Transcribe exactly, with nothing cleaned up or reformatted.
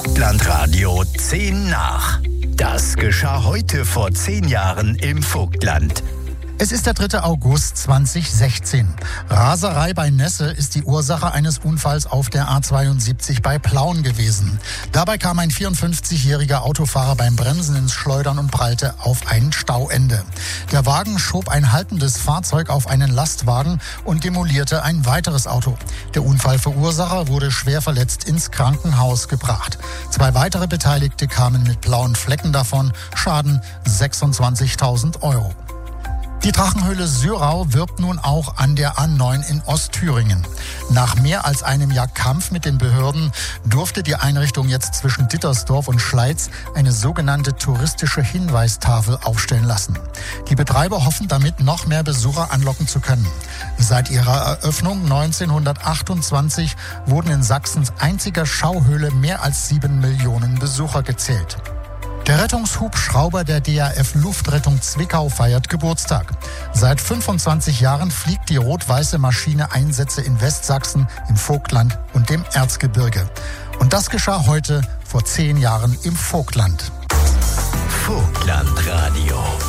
Vogtlandradio zehn nach. Das geschah heute vor zehn Jahren im Vogtland. Es ist der dritte August zweitausendsechzehn. Raserei bei Nesse ist die Ursache eines Unfalls auf der A zweiundsiebzig bei Plauen gewesen. Dabei kam ein vierundfünfzigjähriger Autofahrer beim Bremsen ins Schleudern und prallte auf ein Stauende. Der Wagen schob ein haltendes Fahrzeug auf einen Lastwagen und demolierte ein weiteres Auto. Der Unfallverursacher wurde schwer verletzt ins Krankenhaus gebracht. Zwei weitere Beteiligte kamen mit blauen Flecken davon, Schaden sechsundzwanzigtausend Euro. Die Drachenhöhle Syrau wirbt nun auch an der A neun in Ostthüringen. Nach mehr als einem Jahr Kampf mit den Behörden durfte die Einrichtung jetzt zwischen Dittersdorf und Schleiz eine sogenannte touristische Hinweistafel aufstellen lassen. Die Betreiber hoffen damit, noch mehr Besucher anlocken zu können. Seit ihrer Eröffnung neunzehnhundertachtundzwanzig wurden in Sachsens einziger Schauhöhle mehr als sieben Millionen Besucher gezählt. Der Rettungshubschrauber der D A F Luftrettung Zwickau feiert Geburtstag. Seit fünfundzwanzig Jahren fliegt die rot-weiße Maschine Einsätze in Westsachsen, im Vogtland und dem Erzgebirge. Und das geschah heute vor zehn Jahren im Vogtland. Vogtlandradio.